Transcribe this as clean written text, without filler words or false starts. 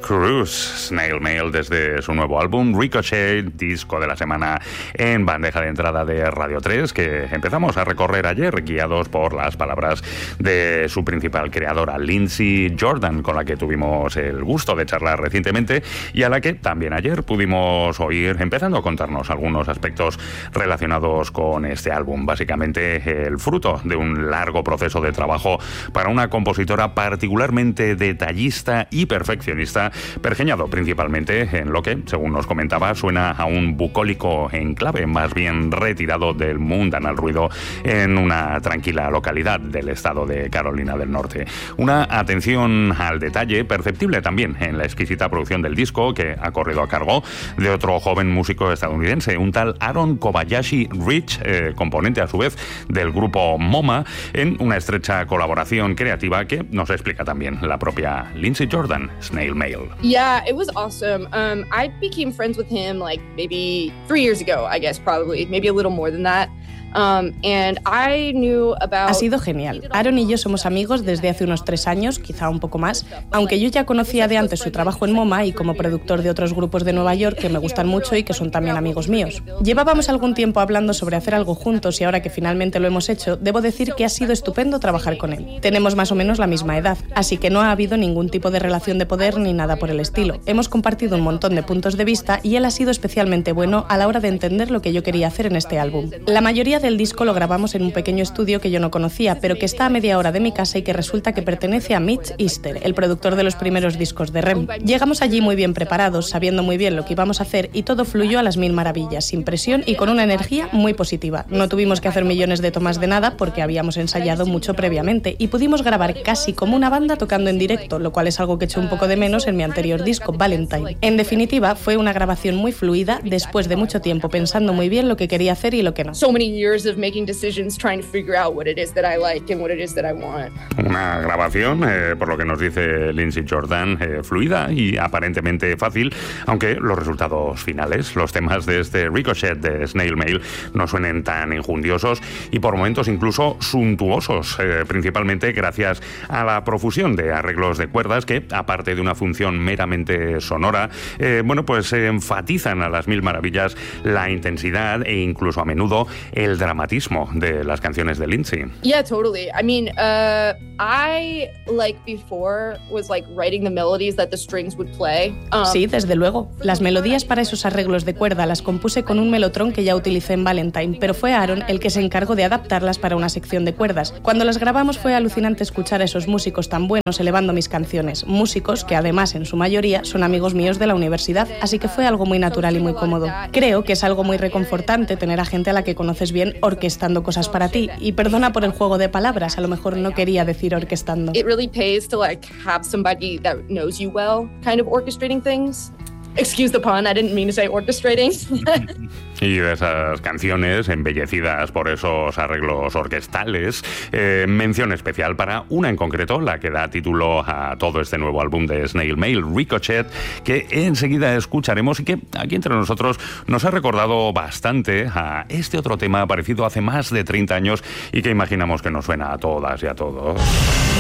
Cruise, Snail Mail, desde su nuevo álbum Ricochet, disco de la semana en bandeja de entrada de Radio 3, que empezamos a recorrer ayer, guiados por las palabras de su principal creadora, Lindsey Jordan, con la que tuvimos el gusto de charlar recientemente y a la que también ayer pudimos oír, empezando a contarnos algunos aspectos relacionados con este álbum, básicamente el fruto de un largo proceso de trabajo para una compositora particularmente detallista y perfeccionista, pergeñado principalmente en lo que, según nos comentaba, suena a un bucólico enclave más bien retirado del mundanal ruido en una tranquila localidad del estado de Carolina del Norte. Una atención al detalle perceptible también en la exquisita producción del disco, que ha corrido a cargo de otro joven músico estadounidense, un tal Aaron Kobayashi Rich, componente a su vez del grupo MoMA, en una estrecha colaboración creativa que nos explica también la propia Lindsey Jordan, Snail Mail. Yeah, it was awesome. I became friends with him like maybe 3 years ago, I guess, probably, maybe a little more than that. And I knew about... Ha sido genial. Aaron y yo somos amigos desde hace unos 3 años, quizá un poco más, aunque yo ya conocía de antes su trabajo en MoMA y como productor de otros grupos de Nueva York que me gustan mucho y que son también amigos míos. Llevábamos algún tiempo hablando sobre hacer algo juntos y ahora que finalmente lo hemos hecho, debo decir que ha sido estupendo trabajar con él. Tenemos más o menos la misma edad, así que no ha habido ningún tipo de relación de poder ni nada por el estilo. Hemos compartido un montón de puntos de vista y él ha sido especialmente bueno a la hora de entender lo que yo quería hacer en este álbum. La mayoría del disco lo grabamos en un pequeño estudio que yo no conocía, pero que está a media hora de mi casa y que resulta que pertenece a Mitch Easter, el productor de los primeros discos de REM. Llegamos allí muy bien preparados, sabiendo muy bien lo que íbamos a hacer y todo fluyó a las mil maravillas, sin presión y con una energía muy positiva. No tuvimos que hacer millones de tomas de nada porque habíamos ensayado mucho previamente y pudimos grabar casi como una banda tocando en directo, lo cual es algo que eché un poco de menos en mi anterior disco, Valentine. En definitiva, fue una grabación muy fluida después de mucho tiempo pensando muy bien lo que quería hacer y lo que no. So many years of making decisions, trying to figure out what it is that I like and what it is that I want. Una grabación, por lo que nos dice Lindsey Jordan, fluida y aparentemente fácil, aunque los resultados finales, los temas de este Ricochet de Snail Mail, no suenen tan enjundiosos y por momentos incluso suntuosos, principalmente gracias a la profusión de arreglos de cuerdas que, aparte de una función meramente sonora, pues enfatizan a las mil maravillas la intensidad e incluso a menudo el dramatismo de las canciones de Lindsey. Yeah, totally. I mean, I before was writing the melodies that the strings would play. Sí, desde luego. Las melodías para esos arreglos de cuerda las compuse con un Mellotron que ya utilicé en Valentine, pero fue Aaron el que se encargó de adaptarlas para una sección de cuerdas. Cuando las grabamos fue alucinante escuchar a esos músicos tan buenos elevando mis canciones, músicos que además en su mayoría son amigos míos de la universidad, así que fue algo muy natural y muy cómodo. Creo que es algo muy reconfortante tener a gente a la que conoces bien orquestando cosas para ti, y perdona por el juego de palabras, a lo mejor no quería decir orquestando. It really pays to have somebody that knows you well kind of orchestrating things. Excuse the pun, I didn't mean to say orchestrating. Y de esas canciones embellecidas por esos arreglos orquestales, mención especial para una en concreto, la que da título a todo este nuevo álbum de Snail Mail, Ricochet, que enseguida escucharemos y que aquí entre nosotros nos ha recordado bastante a este otro tema aparecido hace más de 30 años y que imaginamos que nos suena a todas y a todos.